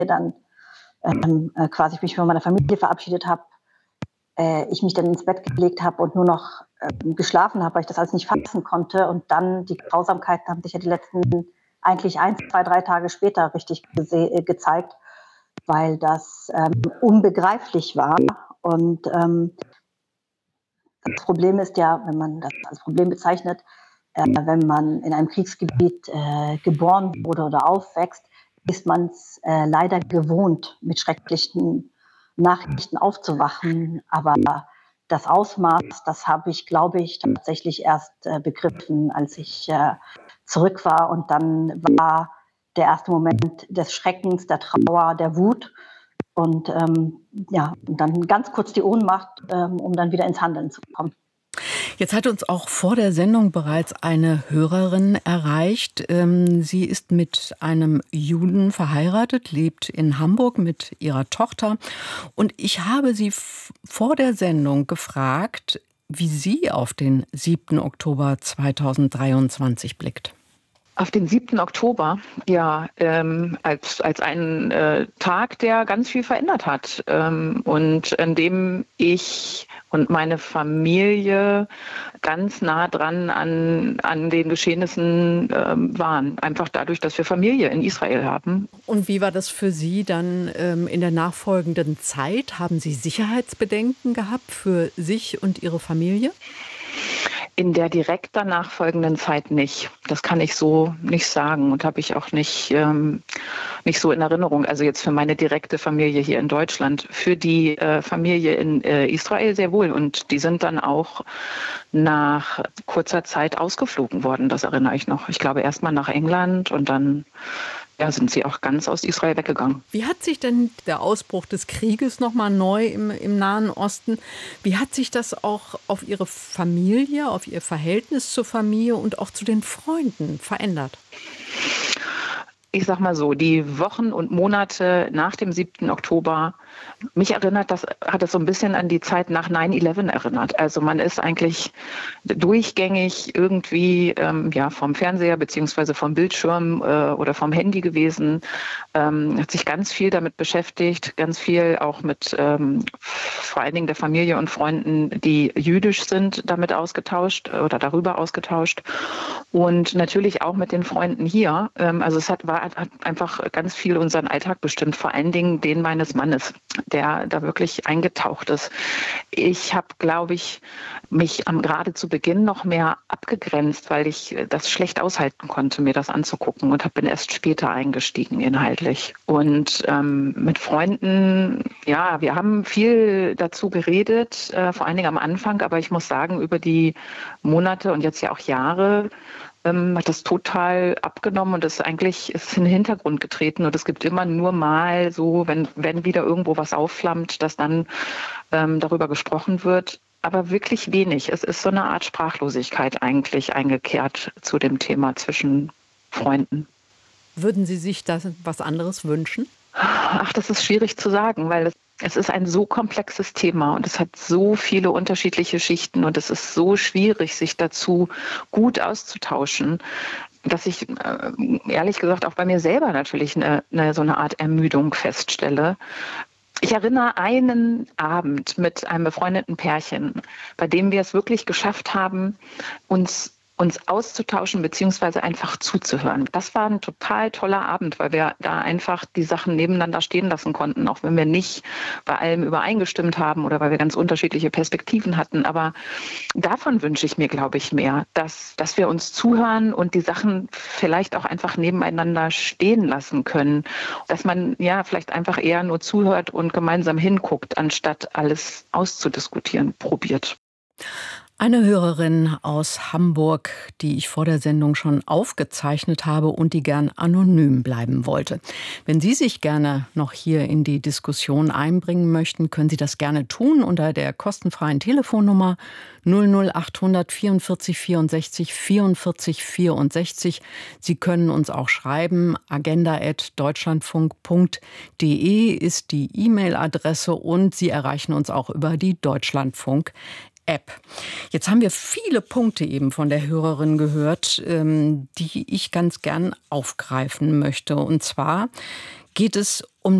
dann quasi mich von meiner Familie verabschiedet habe, ich mich dann ins Bett gelegt habe und nur noch geschlafen habe, weil ich das alles nicht fassen konnte. Und dann die Grausamkeiten haben sich ja die letzten eigentlich 1, 2, 3 Tage später richtig gezeigt, weil das unbegreiflich war. Und das Problem ist ja, wenn man das als Problem bezeichnet, wenn man in einem Kriegsgebiet geboren wurde oder aufwächst, ist man es leider gewohnt, mit schrecklichen Nachrichten aufzuwachen. Aber das Ausmaß, das habe ich, glaube ich, tatsächlich erst begriffen, als ich zurück war. Und dann war der erste Moment des Schreckens, der Trauer, der Wut. Und ja, und dann ganz kurz die Ohnmacht, um dann wieder ins Handeln zu kommen. Jetzt hat uns auch vor der Sendung bereits eine Hörerin erreicht. Sie ist mit einem Juden verheiratet, lebt in Hamburg mit ihrer Tochter. Und ich habe sie vor der Sendung gefragt, wie sie auf den 7. Oktober 2023 blickt. Auf den 7. Oktober, ja, als einen Tag, der ganz viel verändert hat und in dem ich und meine Familie ganz nah dran an den Geschehnissen waren. Einfach dadurch, dass wir Familie in Israel haben. Und wie war das für Sie dann in der nachfolgenden Zeit? Haben Sie Sicherheitsbedenken gehabt für sich und Ihre Familie? In der direkt danach folgenden Zeit nicht. Das kann ich so nicht sagen und habe ich auch nicht so in Erinnerung. Also jetzt für meine direkte Familie hier in Deutschland. Für die Familie in Israel sehr wohl. Und die sind dann auch nach kurzer Zeit ausgeflogen worden. Das erinnere ich noch. Ich glaube erst mal nach England und dann sind sie auch ganz aus Israel weggegangen. Wie hat sich denn der Ausbruch des Krieges nochmal neu im Nahen Osten, wie hat sich das auch auf Ihre Familie, auf Ihr Verhältnis zur Familie und auch zu den Freunden verändert? Ich sag mal so, die Wochen und Monate nach dem 7. Oktober, mich hat es so ein bisschen an die Zeit nach 9/11 erinnert. Also man ist eigentlich durchgängig irgendwie vom Fernseher beziehungsweise vom Bildschirm oder vom Handy gewesen, hat sich ganz viel damit beschäftigt, ganz viel auch mit vor allen Dingen der Familie und Freunden, die jüdisch sind, damit ausgetauscht oder darüber ausgetauscht und natürlich auch mit den Freunden hier. Also es hat einfach ganz viel unseren Alltag bestimmt, vor allen Dingen den meines Mannes, der da wirklich eingetaucht ist. Ich habe, glaube ich, mich gerade zu Beginn noch mehr abgegrenzt, weil ich das schlecht aushalten konnte, mir das anzugucken und bin erst später eingestiegen inhaltlich. Und mit Freunden, ja, wir haben viel dazu geredet, vor allen Dingen am Anfang, aber ich muss sagen, über die Monate und jetzt ja auch Jahre hat das total abgenommen und ist in den Hintergrund getreten. Und es gibt immer nur mal so, wenn wieder irgendwo was aufflammt, dass dann darüber gesprochen wird. Aber wirklich wenig. Es ist so eine Art Sprachlosigkeit eigentlich eingekehrt zu dem Thema zwischen Freunden. Würden Sie sich da was anderes wünschen? Ach, das ist schwierig zu sagen, weil es ist ein so komplexes Thema und es hat so viele unterschiedliche Schichten und es ist so schwierig, sich dazu gut auszutauschen, dass ich ehrlich gesagt auch bei mir selber natürlich so eine Art Ermüdung feststelle. Ich erinnere einen Abend mit einem befreundeten Pärchen, bei dem wir es wirklich geschafft haben, uns auszutauschen beziehungsweise einfach zuzuhören. Das war ein total toller Abend, weil wir da einfach die Sachen nebeneinander stehen lassen konnten, auch wenn wir nicht bei allem übereingestimmt haben oder weil wir ganz unterschiedliche Perspektiven hatten. Aber davon wünsche ich mir, glaube ich, mehr, dass wir uns zuhören und die Sachen vielleicht auch einfach nebeneinander stehen lassen können. Dass man ja vielleicht einfach eher nur zuhört und gemeinsam hinguckt, anstatt alles auszudiskutieren, probiert. Eine Hörerin aus Hamburg, die ich vor der Sendung schon aufgezeichnet habe und die gern anonym bleiben wollte. Wenn Sie sich gerne noch hier in die Diskussion einbringen möchten, können Sie das gerne tun unter der kostenfreien Telefonnummer 00800 44 64 44 64. Sie können uns auch schreiben, agenda@deutschlandfunk.de ist die E-Mail-Adresse und Sie erreichen uns auch über die Deutschlandfunk App. Jetzt haben wir viele Punkte eben von der Hörerin gehört, die ich ganz gern aufgreifen möchte. Und zwar geht es